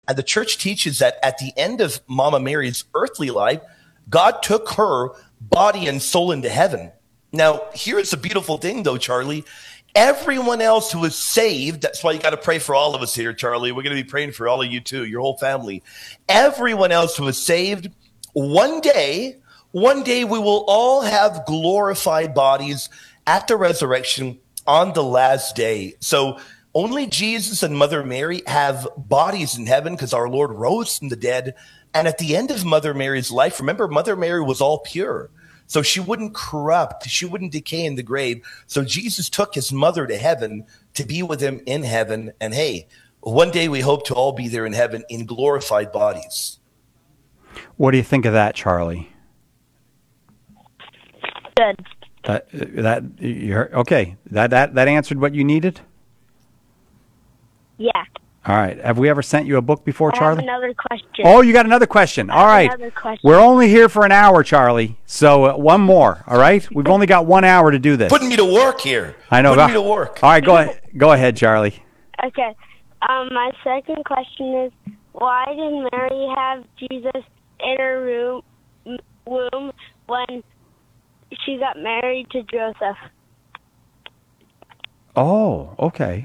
And the church teaches that at the end of Mama Mary's earthly life, God took her body and soul into heaven. Now, here's the beautiful thing, though, Charlie. Everyone else who is saved, that's why you got to pray for all of us here, Charlie. We're going to be praying for all of you too, your whole family. Everyone else who is saved, one day we will all have glorified bodies at the resurrection on the last day. So only Jesus and Mother Mary have bodies in heaven because our Lord rose from the dead. And at the end of Mother Mary's life, remember, Mother Mary was all pure. So she wouldn't corrupt. She wouldn't decay in the grave. So Jesus took his mother to heaven to be with him in heaven. And hey, one day we hope to all be there in heaven in glorified bodies. What do you think of that, Charlie? Good. Okay. That answered what you needed? Yeah. All right. Have we ever sent you a book before, Charlie? I have another question. Oh, you got another question. All right. We're only here for an hour, Charlie. So one more. All right. We've only got 1 hour to do this. Putting me to work here. I know. Putting me to work. All right. Go ahead, Charlie. Okay. My second question is, why did Mary have Jesus in her womb when she got married to Joseph? Oh, okay.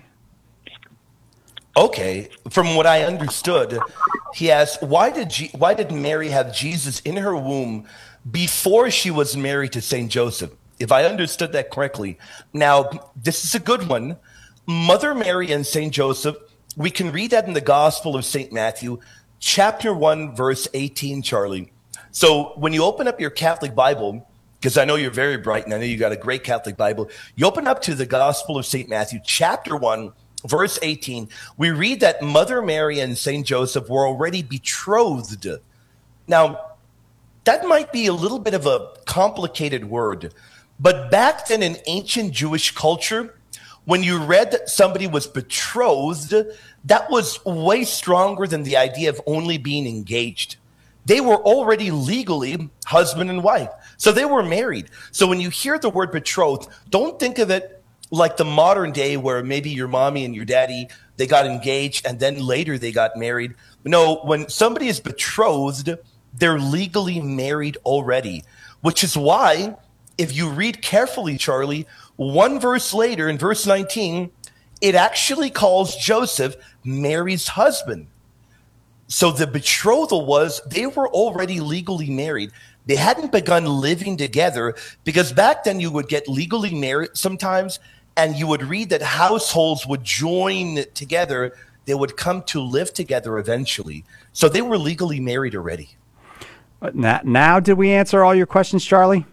Okay, from what I understood, he asked, why did Mary have Jesus in her womb before she was married to Saint Joseph? If I understood that correctly. Now, this is a good one. Mother Mary and Saint Joseph, we can read that in the Gospel of Saint Matthew, chapter 1, verse 18, Charlie. So when you open up your Catholic Bible, because I know you're very bright and I know you got a great Catholic Bible, you open up to the Gospel of Saint Matthew, chapter 1, verse 18, we read that Mother Mary and Saint Joseph were already betrothed. Now, that might be a little bit of a complicated word, but back then in ancient Jewish culture, when you read that somebody was betrothed, that was way stronger than the idea of only being engaged. They were already legally husband and wife, so they were married. So when you hear the word betrothed, don't think of it like the modern day where maybe your mommy and your daddy, they got engaged and then later they got married. No, when somebody is betrothed, they're legally married already, which is why if you read carefully, Charlie, one verse later in verse 19, it actually calls Joseph Mary's husband. So the betrothal was they were already legally married. They hadn't begun living together because back then you would get legally married sometimes and you would read that households would join together. They would come to live together eventually. So they were legally married already. Now did we answer all your questions, Charlie?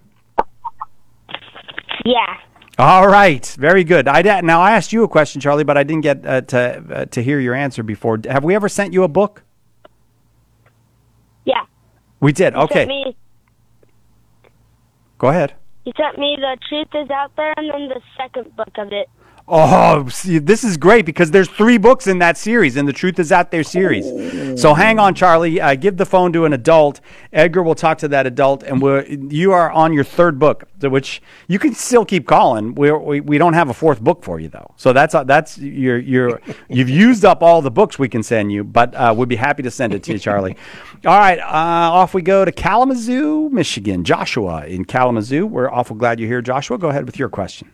Yeah. All right. Very good. Now, I asked you a question, Charlie, but I didn't get to hear your answer before. Have we ever sent you a book? Yeah. We did. Okay. Go ahead. You sent me The Truth Is Out There and then the second book of it. Oh, see, this is great because there's 3 books in that series, in the Truth Is Out There series. So hang on, Charlie. Give the phone to an adult. Edgar will talk to that adult, and you are on your 3rd book, which you can still keep calling. We don't have a 4th book for you though. So that's you've used up all the books we can send you, but we'd be happy to send it to you, Charlie. All right, off we go to Kalamazoo, Michigan. Joshua in Kalamazoo. We're awful glad you're here, Joshua. Go ahead with your question.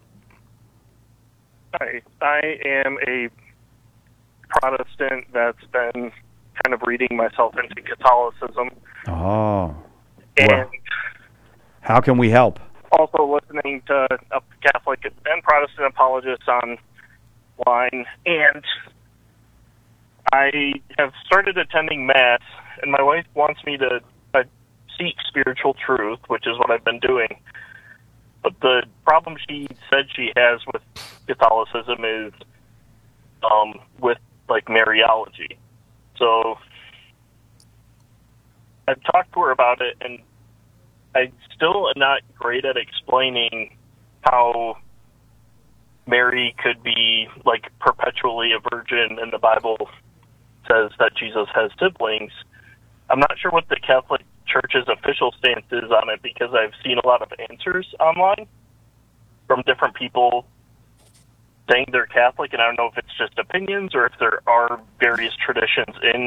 Hi, I am a Protestant that's been kind of reading myself into Catholicism. Oh. And well, how can we help? Also listening to Catholic and Protestant apologists online. And I have started attending Mass, and my wife wants me to seek spiritual truth, which is what I've been doing. But the problem she said she has with Catholicism is with, like, Mariology. So I've talked to her about it, and I still am not great at explaining how Mary could be, like, perpetually a virgin, and the Bible says that Jesus has siblings. I'm not sure what the Catholic Church's official stance is on it because I've seen a lot of answers online from different people saying they're Catholic, and I don't know if it's just opinions or if there are various traditions in